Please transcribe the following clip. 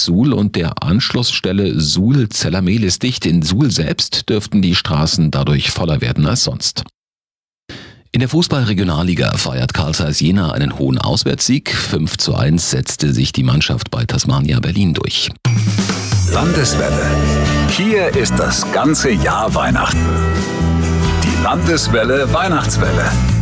Suhl und der Anschlussstelle Suhl-Zellermehl ist dicht. In Suhl selbst dürften die Straßen dadurch voller werden als sonst. In der Fußball-Regionalliga feiert Carl Zeiss Jena einen hohen Auswärtssieg. 5:1 setzte sich die Mannschaft bei Tasmania Berlin durch. Landeswelle. Hier ist das ganze Jahr Weihnachten. Die Landeswelle Weihnachtswelle.